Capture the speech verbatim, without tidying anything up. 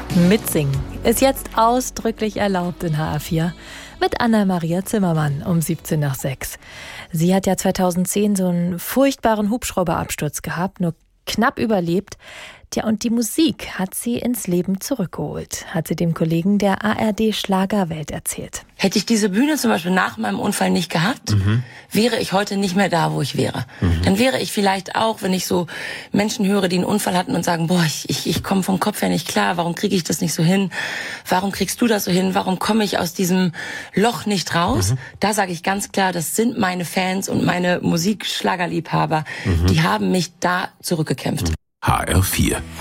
Mitsingen ist jetzt ausdrücklich erlaubt in H R vier mit Anna-Maria Zimmermann um siebzehn nach sechs. Sie hat ja zweitausendzehn so einen furchtbaren Hubschrauberabsturz gehabt, nur knapp überlebt. Tja, und die Musik hat sie ins Leben zurückgeholt, hat sie dem Kollegen der A R D Schlagerwelt erzählt. Hätte ich diese Bühne zum Beispiel nach meinem Unfall nicht gehabt, mhm. wäre ich heute nicht mehr da, wo ich wäre. Mhm. Dann wäre ich vielleicht auch, wenn ich so Menschen höre, die einen Unfall hatten und sagen, boah, ich, ich, ich komme vom Kopf her nicht klar, warum kriege ich das nicht so hin? Warum kriegst du das so hin? Warum komme ich aus diesem Loch nicht raus? Mhm. Da sage ich ganz klar, das sind meine Fans und meine Musikschlagerliebhaber, mhm. die haben mich da zurückgekämpft. H R vier